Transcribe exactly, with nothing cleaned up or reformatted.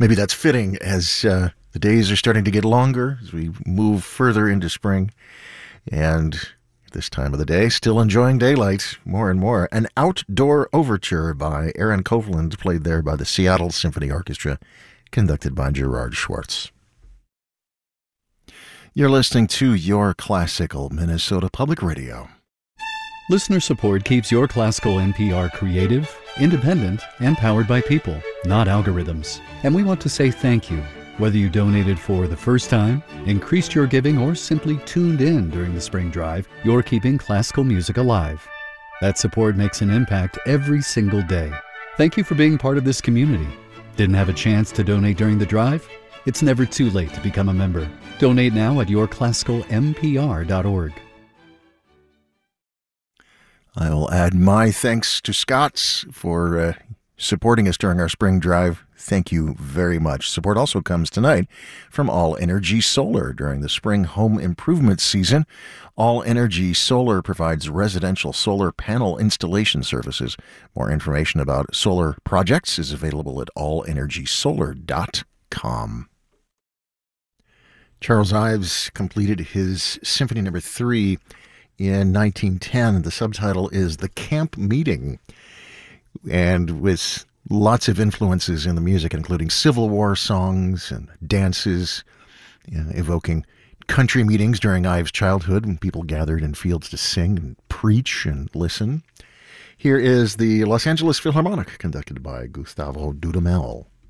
Maybe that's fitting as uh, the days are starting to get longer as we move further into spring. And this time of the day, still enjoying daylight more and more. An outdoor overture by Aaron Copland, played there by the Seattle Symphony Orchestra, conducted by Gerard Schwartz. You're listening to Your Classical Minnesota Public Radio. Listener support keeps Your Classical N P R creative, independent, and powered by people, not algorithms. And we want to say thank you. Whether you donated for the first time, increased your giving, or simply tuned in during the spring drive, you're keeping classical music alive. That support makes an impact every single day. Thank you for being part of this community. Didn't have a chance to donate during the drive? It's never too late to become a member. Donate now at your classical m p r dot org. I will add my thanks to Scott's for uh, supporting us during our spring drive. Thank you very much. Support also comes tonight from All Energy Solar during the spring home improvement season. All Energy Solar provides residential solar panel installation services. More information about solar projects is available at all energy solar dot com. Charles Ives completed his Symphony Number Three in nineteen ten. The subtitle is The Camp Meeting, and with lots of influences in the music, including Civil War songs and dances, you know, evoking country meetings during Ives' childhood when people gathered in fields to sing and preach and listen. Here is the Los Angeles Philharmonic, conducted by Gustavo Dudamel.